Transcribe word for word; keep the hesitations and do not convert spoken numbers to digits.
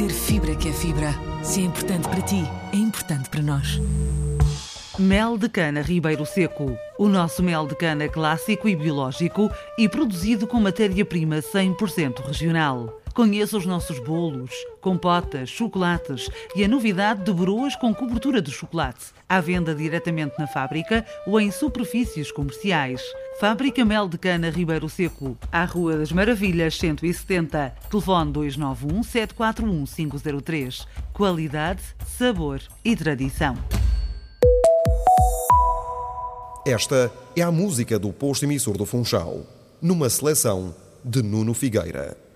ter fibra que é fibra. Se é importante para ti, é importante para nós. Mel de cana Ribeiro Seco. O nosso mel de cana clássico e biológico e produzido com matéria-prima cem por cento regional. Conheça os nossos bolos, compotas, chocolates e a novidade de broas com cobertura de chocolate. À venda diretamente na fábrica ou em superfícies comerciais. Fábrica Mel de Cana Ribeiro Seco, à Rua das Maravilhas cento e setenta. Telefone dois nove um, sete quatro um, cinco zero três. Qualidade, sabor e tradição. Esta é a música do posto emissor do Funchal, numa seleção de Nuno Figueira.